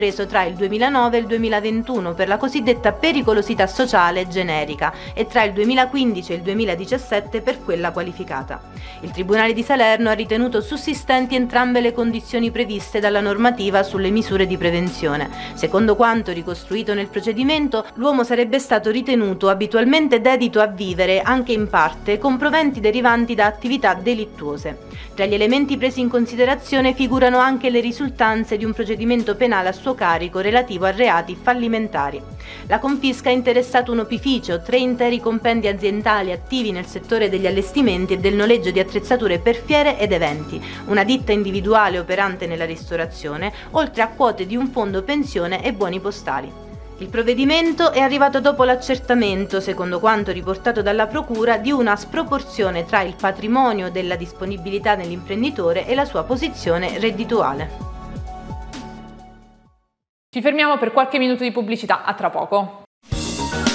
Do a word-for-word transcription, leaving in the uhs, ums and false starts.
preso tra il duemilanove e il duemilaventuno per la cosiddetta pericolosità sociale generica e tra il duemilaquindici e il duemiladiciassette per quella qualificata. Il Tribunale di Salerno ha ritenuto sussistenti entrambe le condizioni previste dalla normativa sulle misure di prevenzione. Secondo quanto ricostruito nel procedimento, l'uomo sarebbe stato ritenuto abitualmente dedito a vivere, anche in parte, con proventi derivanti da attività delittuose. Tra gli elementi presi in considerazione figurano anche le risultanze di un procedimento penale a suo carico relativo a reati fallimentari. La confisca ha interessato un opificio, tre interi compendi aziendali attivi nel settore degli allestimenti e del noleggio di attrezzature per fiere ed eventi, una ditta individuale operante nella ristorazione, oltre a quote di un fondo pensione e buoni postali. Il provvedimento è arrivato dopo l'accertamento, secondo quanto riportato dalla Procura, di una sproporzione tra il patrimonio della disponibilità dell'imprenditore e la sua posizione reddituale. Ci fermiamo per qualche minuto di pubblicità, a tra poco.